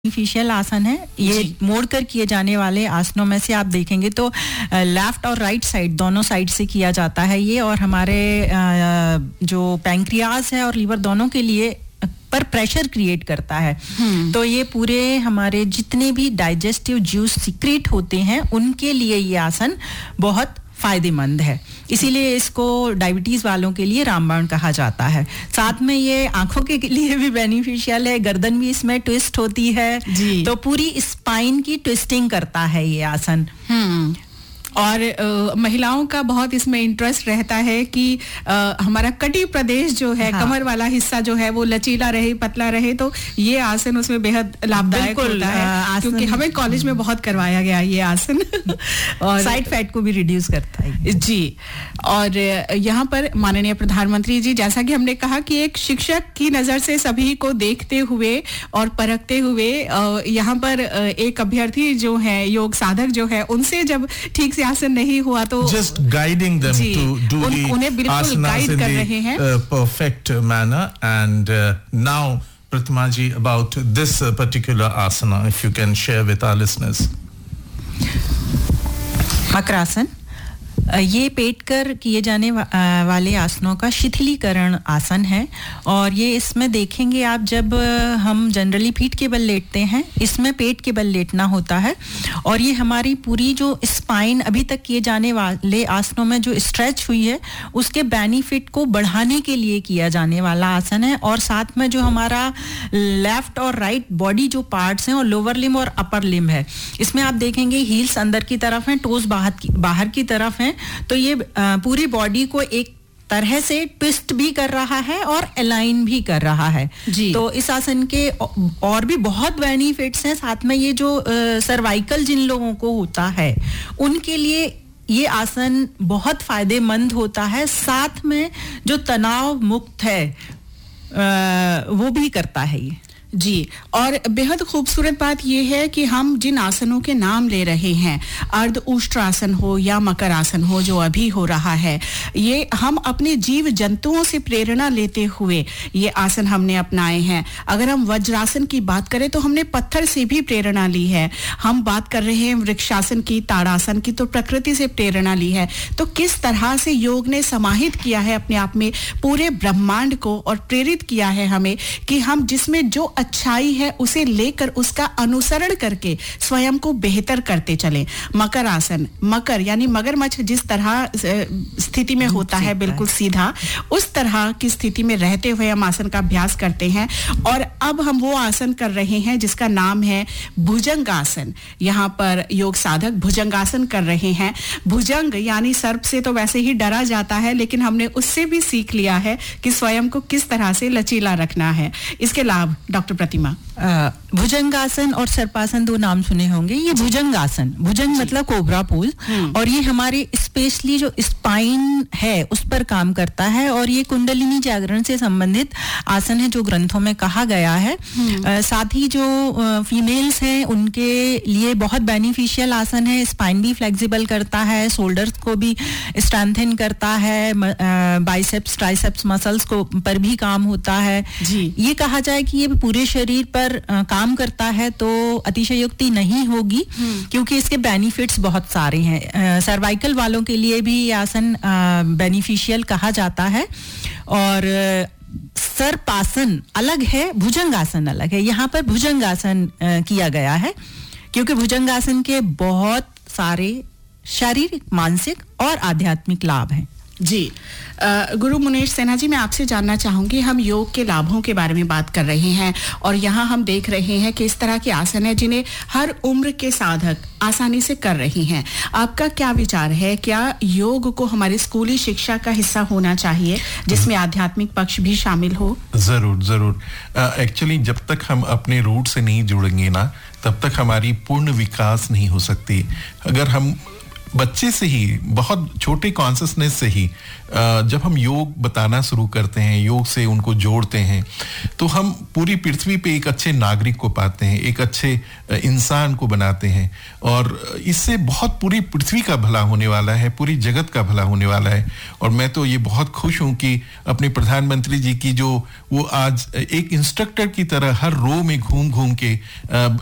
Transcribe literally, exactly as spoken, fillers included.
Beneficial आसन है। ये मोड़कर किए जाने वाले आसनों में से आप देखेंगे तो लेफ्ट और राइट साइड दोनों साइड से किया जाता है ये, और हमारे जो पैंक्रियाज है और लीवर दोनों के लिए पर प्रेशर क्रिएट करता है। तो ये पूरे हमारे जितने भी डाइजेस्टिव जूस सीक्रेट होते हैं उनके लिए ये आसन बहुत फायदेमंद है, इसीलिए इसको डायबिटीज वालों के लिए रामबाण कहा जाता है। साथ में ये आंखों के लिए भी बेनिफिशियल है, गर्दन भी इसमें ट्विस्ट होती है, तो पूरी स्पाइन की ट्विस्टिंग करता है ये आसन। हम्म और आ, महिलाओं का बहुत इसमें इंटरेस्ट रहता है कि आ, हमारा कटी प्रदेश जो है, हाँ। कमर वाला हिस्सा जो है वो लचीला रहे, पतला रहे, तो ये आसन उसमें बेहद लाभदायक होता है, क्योंकि हमें कॉलेज में बहुत करवाया गया ये आसन और साइड फैट को भी रिड्यूस करता है जी। और यहाँ पर माननीय प्रधानमंत्री जी, जैसा कि हमने कहा कि एक शिक्षक की नजर से सभी को देखते हुए और परखते हुए यहाँ पर एक अभ्यर्थी जो है, योग साधक जो है, उनसे जब ठीक आसन नहीं हुआ तो just guiding them to do उन, the asanas in the uh, perfect manner. And uh, now Pratima ji, about this uh, particular asana, if you can share with our listeners. Makarasana ये पेट कर किए जाने वा, वाले आसनों का शिथिलीकरण आसन है, और ये इसमें देखेंगे आप जब हम जनरली पीठ के बल लेटते हैं, इसमें पेट के बल लेटना होता है, और ये हमारी पूरी जो स्पाइन अभी तक किए जाने वाले आसनों में जो स्ट्रेच हुई है उसके बेनिफिट को बढ़ाने के लिए किया जाने वाला आसन है। और साथ में जो हमारा लेफ्ट और राइट बॉडी जो पार्ट्स हैं और लोअर लिम्ब और अपर लिम्ब है, इसमें आप देखेंगे हील्स अंदर की तरफ हैं, टोज बाहर की बाहर की तरफ हैं, तो ये पूरी बॉडी को एक तरह से ट्विस्ट भी कर रहा है और अलाइन भी कर रहा है जी। तो इस आसन के और भी बहुत बेनिफिट्स हैं। साथ में ये जो सर्वाइकल जिन लोगों को होता है उनके लिए ये आसन बहुत फायदेमंद होता है। साथ में जो तनाव मुक्त है आ, वो भी करता है ये जी। और बेहद खूबसूरत बात यह है कि हम जिन आसनों के नाम ले रहे हैं, अर्ध उष्ट्रासन हो या मकर आसन हो जो अभी हो रहा है, ये हम अपने जीव जंतुओं से प्रेरणा लेते हुए ये आसन हमने अपनाए हैं। अगर हम वज्रासन की बात करें तो हमने पत्थर से भी प्रेरणा ली है। हम बात कर रहे हैं वृक्षासन की, ताड़ासन की, तो प्रकृति से प्रेरणा ली है। तो किस तरह से योग ने समाहित किया है अपने आप में पूरे ब्रह्मांड को और प्रेरित किया है हमें कि हम जिसमें जो अच्छाई है उसे लेकर उसका अनुसरण करके स्वयं को बेहतर करते चलें। मकर आसन, मकर यानी मगरमच्छ जिस तरह स्थिति में होता है बिल्कुल सीधा, उस तरह की स्थिति में रहते हुए हम आसन का अभ्यास करते हैं। और अब हम वो आसन कर रहे हैं जिसका नाम है भुजंगासन। यहाँ पर योग साधक भुजंगासन कर रहे हैं। भुजंग यानी सर्प से तो वैसे ही डरा जाता है, लेकिन हमने उससे भी सीख लिया है कि स्वयं को किस तरह से लचीला रखना है। इसके लाभ डॉक्टर प्रतिमा। भुजंगासन और सर्पासन दो नाम सुने होंगे। ये भुजंगासन, भुजंग मतलब कोबरा पोज, और ये हमारे स्पेशली जो स्पाइन है उस पर काम करता है, और ये कुंडलिनी जागरण से संबंधित आसन है जो ग्रंथों में कहा गया है। आ, साथ ही जो फीमेल्स हैं उनके लिए बहुत बेनिफिशियल आसन है। स्पाइन भी फ्लेक्सिबल करता है, शोल्डर्स को भी स्ट्रेंथन करता है, बाइसेप्स ट्राइसेप्स मसल्स को पर भी काम होता है जी। ये कहा जाए कि ये पूरे शरीर पर आ, काम करता है तो अतिशयोक्ति नहीं होगी, क्योंकि इसके बेनिफिट्स बहुत सारे हैं। सर्वाइकल वालों के लिए भी ये आसन बेनिफिशियल कहा जाता है। और सर्पासन अलग है, भुजंगासन अलग है। यहाँ पर भुजंगासन किया गया है क्योंकि भुजंगासन के बहुत सारे शारीरिक, मानसिक और आध्यात्मिक लाभ हैं जी। गुरु मुनेश सेना जी, मैं आपसे जानना चाहूंगी, हम योग के लाभों के बारे में बात कर रहे हैं और यहाँ हम देख रहे हैं कि इस तरह के आसन है जिन्हें हर उम्र के साधक आसानी से कर रही हैं। आपका क्या विचार है, क्या योग को हमारी स्कूली शिक्षा का हिस्सा होना चाहिए जिसमें आध्यात्मिक पक्ष भी शामिल हो? जरूर जरूर। एक्चुअली uh, जब तक हम अपने रूट से नहीं जुड़ेंगे ना, तब तक हमारी पूर्ण विकास नहीं हो सकती। अगर हम बच्चे से ही, बहुत छोटे कॉन्शियसनेस से ही जब हम योग बताना शुरू करते हैं, योग से उनको जोड़ते हैं, तो हम पूरी पृथ्वी पे एक अच्छे नागरिक को पाते हैं, एक अच्छे इंसान को बनाते हैं और इससे बहुत पूरी पृथ्वी का भला होने वाला है, पूरी जगत का भला होने वाला है। और मैं तो ये बहुत खुश हूं कि अपने प्रधानमंत्री जी की जो वो आज एक इंस्ट्रक्टर की तरह हर रो में घूम घूम के